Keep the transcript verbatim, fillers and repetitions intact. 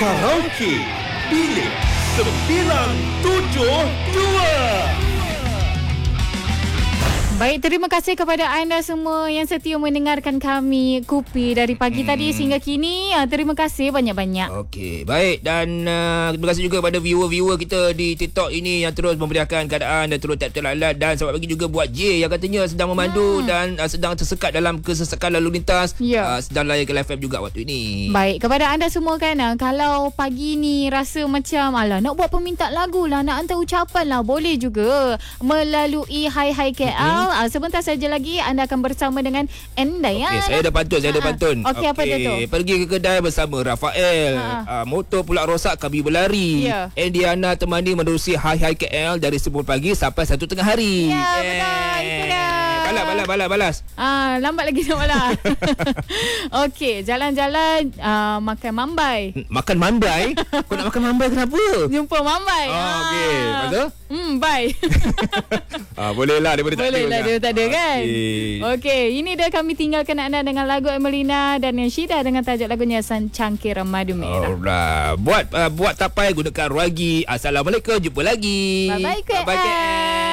Karaoke Bilik sembilan tujuh dua. Baik, terima kasih kepada anda semua yang setia mendengarkan kami Kupi dari pagi hmm. tadi sehingga kini. Terima kasih banyak-banyak. Okey, baik. Dan uh, terima kasih juga kepada viewer-viewer kita di TikTok ini yang terus memberiakan keadaan dan terus tap-tap lalat. Dan selamat pagi juga buat J yang katanya sedang memandu hmm. dan uh, sedang tersekat dalam kesesakan lalu lintas. Ya. Uh, sedang layan F M juga waktu ini. Baik, kepada anda semua kan, uh, kalau pagi ni rasa macam alah nak buat peminta lagu lah, nak hantar ucapan lah, boleh juga melalui Hai Hai K L. Hmm. Uh, sebentar saja lagi anda akan bersama dengan Endaya. Okey, saya ada pantun, saya ada pantun. Okey, apa dia tu? Pergi ke kedai bersama Rafael. Uh, motor pula rosak, kami berlari. Ya. Endiana temani menerusi Hai Hai K L dari sepuluh pagi sampai satu tengah hari. Ya, yeah. betul. Itu dah. Balas, balas, balas, balas. Ah, lambat lagi nak balas. Okey, jalan-jalan uh, makan mambai. Makan mambai? Kau nak makan mambai kenapa? Jumpa mambai. Oh, ah. Okey. Lepas tu? Hmm, bye. ah, boleh lah, dia boleh tak ada. Boleh lah, dia tak ada kan? Okey. Okey, ini dia kami tinggalkan anda dengan lagu Emelina dan Syida dengan tajuk lagunya San Cangkir Madu Merah. Alright. Buat uh, buat tapai gunakan ragi. Assalamualaikum, jumpa lagi. Bye-bye K L. Bye-bye K L.